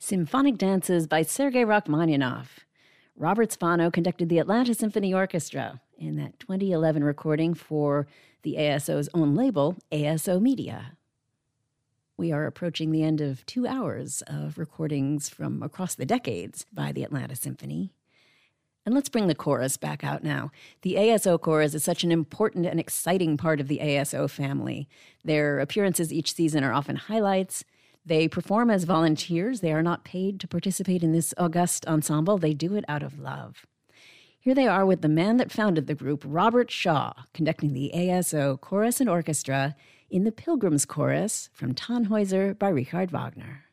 Symphonic Dances by Sergei Rachmaninoff. Robert Spano conducted the Atlanta Symphony Orchestra in that 2011 recording for the ASO's own label, ASO Media. We are approaching the end of 2 hours of recordings from across the decades by the Atlanta Symphony. And let's bring the chorus back out now. The ASO chorus is such an important and exciting part of the ASO family. Their appearances each season are often highlights. They perform as volunteers. They are not paid to participate in this august ensemble. They do it out of love. Here they are with the man that founded the group, Robert Shaw, conducting the ASO Chorus and Orchestra in the Pilgrim's Chorus from Tannhäuser by Richard Wagner.